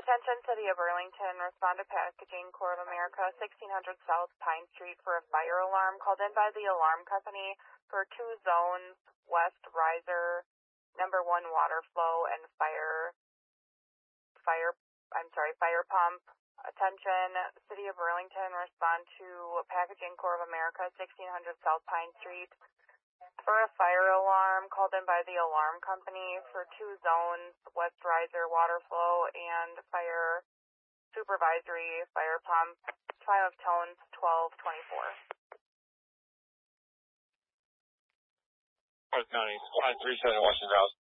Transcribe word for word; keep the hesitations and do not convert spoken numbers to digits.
Attention City of Burlington, respond to Packaging Corps of America, sixteen hundred South Pine Street for a fire alarm called in by the alarm company for two zones, west riser, number one water flow, and fire, fire, I'm sorry, fire pump. Attention City of Burlington, respond to Packaging Corps of America, sixteen hundred South Pine Street for a fire alarm called in by the alarm company for two zones, west riser, water flow, and fire supervisory fire pump. Time of tones twelve twenty-four. Park County, five three seven Washington House.